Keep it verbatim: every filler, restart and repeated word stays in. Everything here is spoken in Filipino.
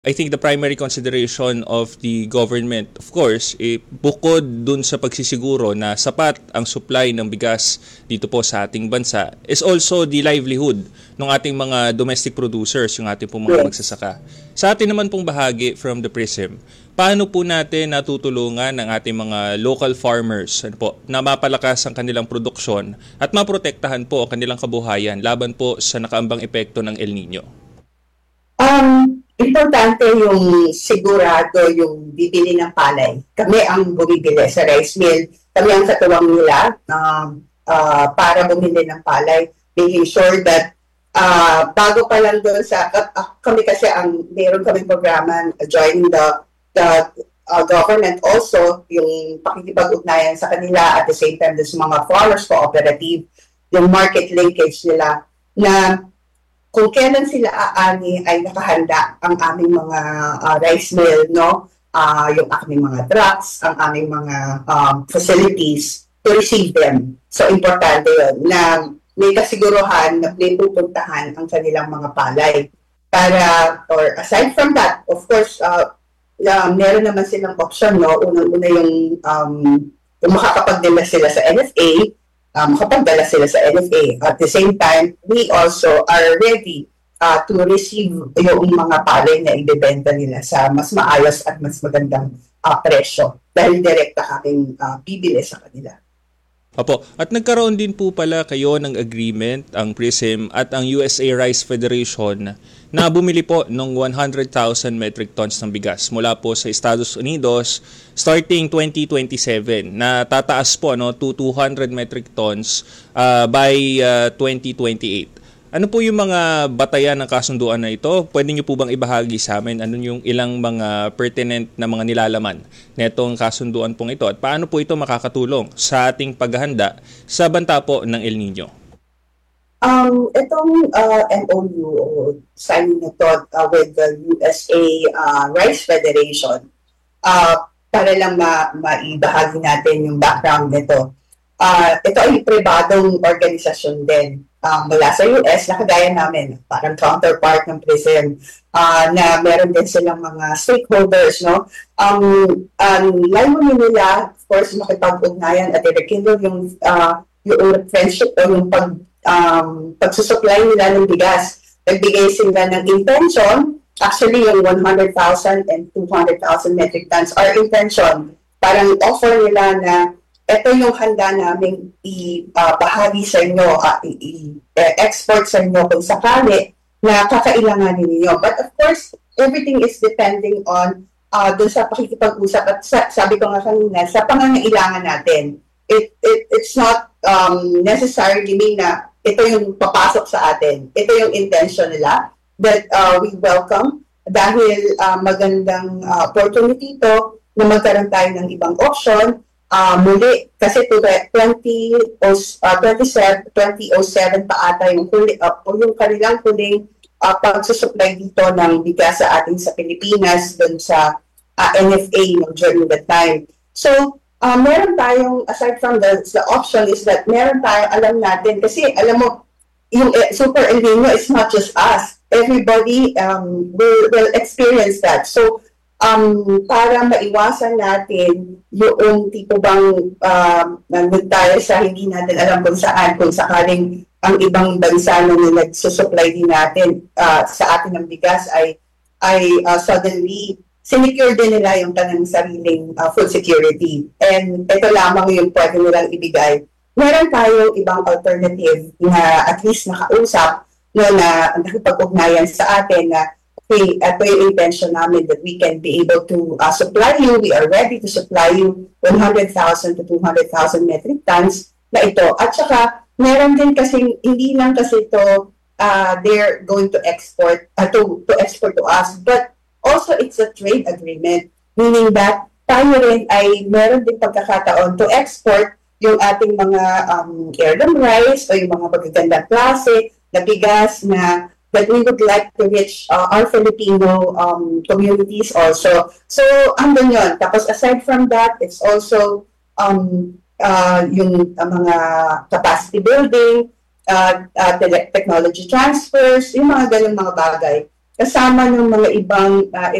I think the primary consideration of the government, of course, eh, bukod dun sa pagsisiguro na sapat ang supply ng bigas dito po sa ating bansa, is also the livelihood ng ating mga domestic producers, yung ating pong mga magsasaka. Sa atin naman pong bahagi from the PRISM, paano po natin natutulungan ng ating mga local farmers ano po, na mapalakas ang kanilang produksyon at maprotektahan po ang kanilang kabuhayan laban po sa nakaambang epekto ng El Nino? Um, importante yung sigurado yung bibili ng palay. Kami ang bumibili sa rice mill. Kami ang katuwang nila um, uh, para bumili ng palay. Making sure that uh, bago pa lang doon sa, uh, kami kasi ang, meron kami programa uh, joining the, the uh, government also, yung pakikipag-ugnayan sa kanila at the same time sa mga farmers cooperative, yung market linkage nila na kung kailan sila aani ay nakahanda ang aming mga uh, rice mill, no? Uh, yung aming mga trucks, ang aming mga um, facilities to receive them. So, importante yun na may kasiguruhan na may pupuntahan ang kanilang mga palay. Para, or aside from that, of course, uh, uh, meron naman silang option, no? Unang-una yung, um, yung makakapagdala sila sa N F A, Um, makapagdala sila sa N F A. At the same time, we also are ready uh, to receive yung mga palay na ibebenta nila sa mas maayos at mas magandang uh, presyo dahil direkta kaming uh, bibili sa kanila. Opo. At nagkaroon din po pala kayo ng agreement, ang PRISM at ang U S A Rice Federation na bumili po ng one hundred thousand metric tons ng bigas mula po sa Estados Unidos starting twenty twenty-seven na tataas po no, to two hundred metric tons uh, by uh, twenty twenty-eight. Ano po yung mga batayan ng kasunduan na ito? Pwede niyo po bang ibahagi sa amin ano yung ilang mga pertinent na mga nilalaman netong kasunduan pong ito at paano po ito makakatulong sa ating paghahanda sa banta po ng El Nino? Um, itong uh, M O U o signing nito uh, with the U S A uh, Rice Federation, uh, para lang ma maibahagi natin yung background nito. Uh, ito ay pribadong organisasyon din. Um, mula sa U S, na kagaya namin, parang counterpart ng PRISM, uh, na meron din silang mga stakeholders, no? Um, ang layunin nila, of course, makipag-ugnayan at i-rekindle yung, uh, yung friendship o yung pag, um, pagsusupply nila ng bigas. Nagbigay sila ng intention, actually yung one hundred thousand and two hundred thousand metric tons are intention. Parang offer nila na ito yung handa namin ibahagi uh, sa inyo, uh, i-export sa inyo kung sakali na kakailanganin ninyo. But of course, everything is depending on uh, dun sa pakikipag-usap. At sa, sabi ko nga kanina, sa pangangailangan natin, it, it, it's not um, necessarily mean na ito yung papasok sa atin. Ito yung intention nila that uh, we welcome dahil uh, magandang uh, opportunity ito na magkaroon tayo ng ibang option. Uh, muli, kasi to twenty oh seven pa ata yung, huli, uh, yung kanilang huling uh, pagsusupply dito ng bigas sa ating sa Pilipinas dun sa uh, N F A no, during that time. So, uh, meron tayong, aside from the, the option is that meron tayong alam natin, kasi alam mo, yung uh, Super El Nino is not just us. Everybody um, will, will experience that. So, Um, para maiwasan natin yung tipo bang um, nandun tayo sa hindi natin alam kung saan, kung sakaling ang ibang bansa na nagsusupply din natin uh, sa atin ng bigas ay, ay uh, suddenly sinecure din nila yung tanang sariling uh, food security. And ito lamang yung pwede nilang ibigay. Meron tayong ibang alternative na at least nakausap no, na nakipag-ugnayan sa atin na okay, ito yung intention namin that we can be able to uh, supply you. We are ready to supply you one hundred thousand to two hundred thousand metric tons na ito. At saka, meron din kasi, hindi lang kasi ito, uh, they're going to export, uh, to, to export to us, but also it's a trade agreement, meaning that tayo rin ay meron din pagkakataon to export yung ating mga um, heirloom rice o yung mga magagandang klase na bigas na that we would like to reach uh, our Filipino um, communities also. So, andun yun. Tapos aside from that, it's also um, uh, yung uh, mga capacity building, uh, uh, technology transfers, yung mga ganyung mga bagay. kasama ng mga ibang uh,